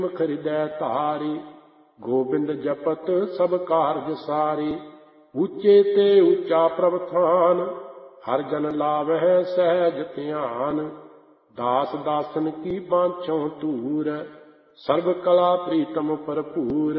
खरिदै तारी। गोबिंद जपत सब कारज सारी। ऊंचे ते ऊंचा प्रभथान, हर जन लावह सहज ध्यान। दास दासन की बांछों तूर, सर्व कला प्रीतम भरपूर।